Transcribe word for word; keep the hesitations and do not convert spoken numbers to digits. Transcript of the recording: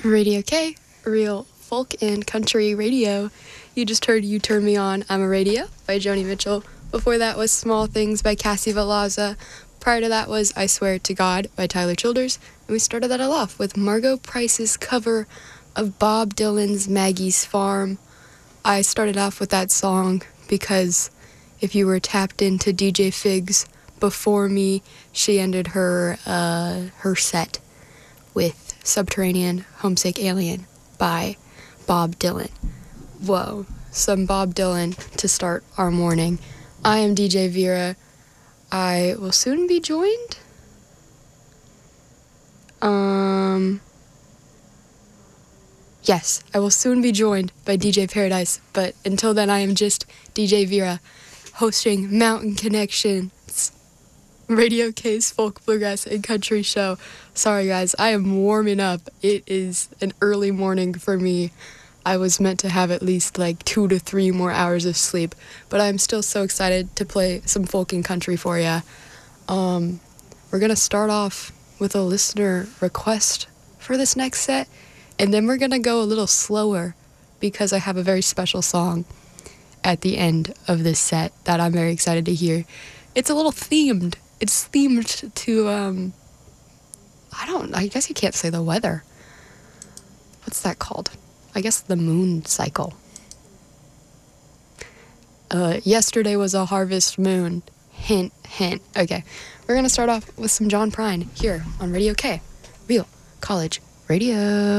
Radio K, real folk and country radio. You just heard You Turn Me On, I'm a Radio by Joni Mitchell. Before that was Small Things by Cassie Velazza. Prior to that was I Swear to God by Tyler Childers. And we started that all off with Margot Price's cover of Bob Dylan's Maggie's Farm. I started off with that song because if you were tapped into D J Figs before me, she ended her uh, her set with Subterranean Homesick Alien by Bob Dylan. Whoa, some Bob Dylan to start our morning. I am D J Vera. I will soon be joined. Um, yes, I will soon be joined by D J Paradise, but until then I am just D J Vera, hosting Mountain Connections, Radio K's folk, bluegrass, and country show. Sorry guys, I am warming up. It is an early morning for me. I was meant to have at least like two to three more hours of sleep, but I'm still so excited to play some folk and country for you. Um, we're gonna start off with a listener request for this next set, and then we're gonna go a little slower because I have a very special song at the end of this set that I'm very excited to hear. It's a little themed. It's themed to, um, I don't, I guess you can't say the weather. What's that called? I guess the moon cycle. Uh, yesterday was a harvest moon. Hint, hint. Okay, we're gonna start off with some John Prine here on Radio K, Real College Radio.